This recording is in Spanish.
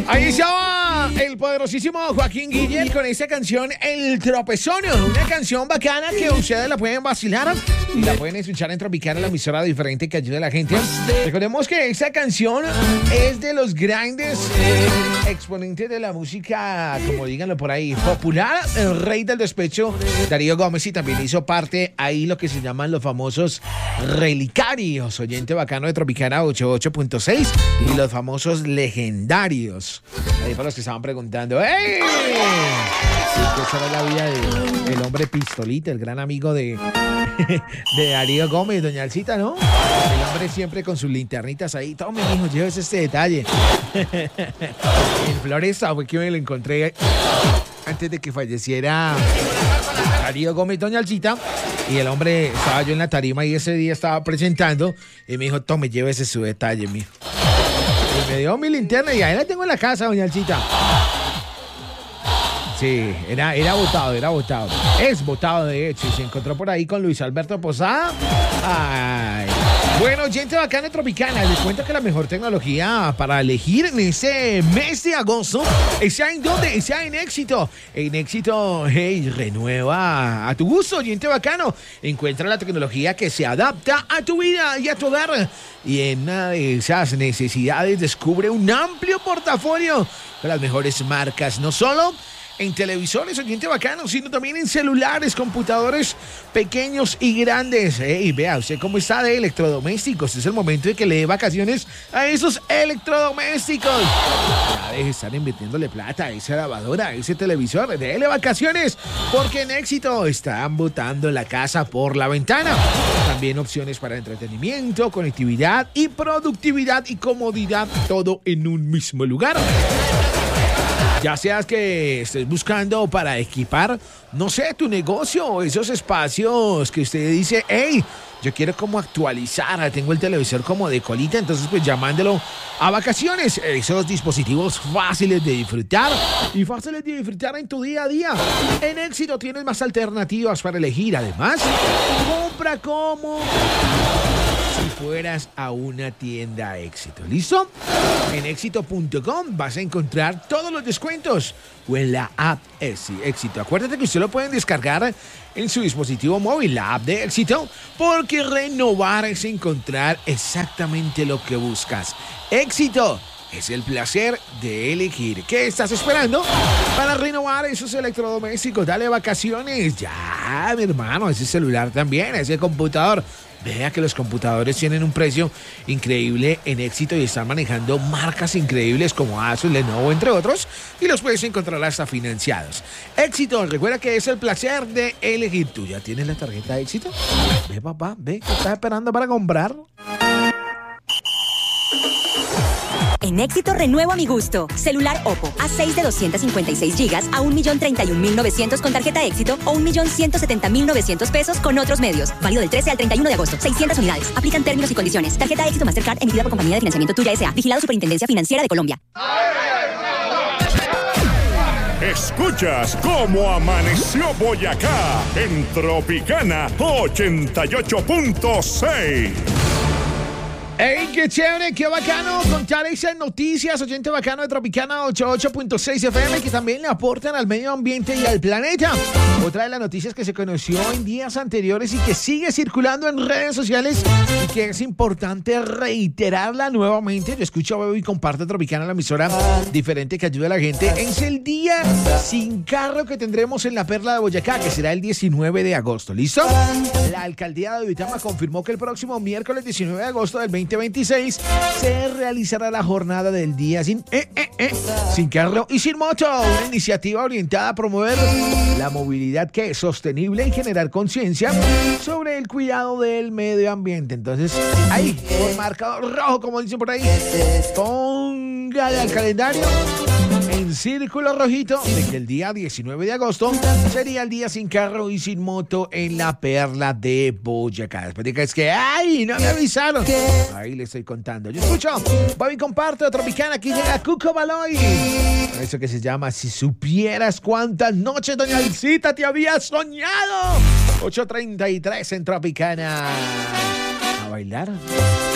Ahí estaba el poderosísimo Joaquín Guillén con esa canción El Tropezón, una canción bacana que ustedes la pueden vacilar y la pueden escuchar en Tropicana, la emisora diferente que ayuda a la gente. Recordemos que esa canción es de los grandes exponentes de la música, como díganlo por ahí, popular, el rey del despecho, Darío Gómez, y también hizo parte ahí lo que se llaman los famosos relicarios, oyente bacano de Tropicana 88.6 y los famosos legendarios. Ahí para los que estaban preguntando, ¡hey! Sí, que esa era la vida del hombre Pistolita, el gran amigo de Darío Gómez, doña Alcita, ¿no? El hombre siempre con sus linternitas ahí. Tome, mijo, llévese este detalle. En Floresta fue que me lo encontré antes de que falleciera Darío Gómez, doña Alcita. Y el hombre, estaba yo en la tarima y ese día estaba presentando y me dijo, tome, llévese su detalle, mijo. Y me dio mi linterna y ahí la tengo en la casa, doña Alcita. Sí, era votado. Es votado, de hecho, y se encontró por ahí con Luis Alberto Posada. Ay. Bueno, gente bacana Tropicana, les cuento que la mejor tecnología para elegir en este mes de agosto está en ¿dónde? Está en Éxito. En Éxito, hey, renueva a tu gusto, gente bacano. Encuentra la tecnología que se adapta a tu vida y a tu hogar. Y en una de esas necesidades descubre un amplio portafolio con las mejores marcas, no solo en televisores, oyente bacano, sino también en celulares, computadores pequeños y grandes. Y vea usted cómo está de electrodomésticos. Es el momento de que le dé vacaciones a esos electrodomésticos. Ya deje de estar invirtiéndole plata a esa lavadora, a ese televisor. Déle vacaciones, porque en Éxito están botando la casa por la ventana. También opciones para entretenimiento, conectividad y productividad y comodidad, todo en un mismo lugar. Ya seas que estés buscando para equipar, no sé, tu negocio o esos espacios que usted dice, hey, yo quiero como actualizar, tengo el televisor como de colita, entonces pues llamándolo a vacaciones. Esos dispositivos fáciles de disfrutar y fáciles de disfrutar en tu día a día. En Éxito tienes más alternativas para elegir. Además, compra como si fueras a una tienda Éxito. ¿Listo? En éxito.com vas a encontrar todos los descuentos o en la app Éxito. Acuérdate que usted lo pueden descargar en su dispositivo móvil, la app de Éxito, porque renovar es encontrar exactamente lo que buscas. Éxito es el placer de elegir. ¿Qué estás esperando para renovar esos electrodomésticos? Dale vacaciones. Ya, mi hermano, ese celular también, ese computador. Vea que los computadores tienen un precio increíble en Éxito y están manejando marcas increíbles como Asus, Lenovo, entre otros, y los puedes encontrar hasta financiados. Éxito, recuerda que es el placer de elegir. ¿Tú ya tienes la tarjeta de Éxito? Ve, papá, ve, ¿qué estás esperando para comprar? En Éxito renuevo a mi gusto. Celular Oppo A6 de 256 GB a 1.031.900 con tarjeta Éxito o 1.170.900 pesos con otros medios. Válido del 13 al 31 de agosto. 600 unidades. Aplican términos y condiciones. Tarjeta Éxito Mastercard emitida por Compañía de Financiamiento Tuya S.A. Vigilado Superintendencia Financiera de Colombia. Escuchas cómo amaneció Boyacá en Tropicana 88.6. ¡Ey, qué chévere, qué bacano contar esas noticias, oyente bacano de Tropicana 88.6 FM, que también le aportan al medio ambiente y al planeta! Otra de las noticias que se conoció en días anteriores y que sigue circulando en redes sociales y que es importante reiterarla nuevamente. Yo escucho, veo y comparto Tropicana, la emisora diferente que ayuda a la gente. Es el día sin carro que tendremos en la Perla de Boyacá, que será el 19 de agosto. ¿Listo? La alcaldía de Duitama confirmó que el próximo miércoles 19 de agosto del 2026 se realizará la jornada del día sin carro y sin moto, una iniciativa orientada a promover la movilidad que es sostenible y generar conciencia sobre el cuidado del medio ambiente. Entonces, ahí, por marcador rojo, como dicen por ahí, póngale al calendario en círculo rojito de que el día 19 de agosto sería el día sin carro y sin moto en la Perla de Boyacá. Después de que es que, ¡ay! No me avisaron. Ahí le estoy contando. Yo escucho, voy y comparto Tropicana. Aquí llega Cuco Baloy. Eso que se llama Si supieras cuántas noches, doña Alcita, te había soñado. 8:33 en Tropicana. A bailar.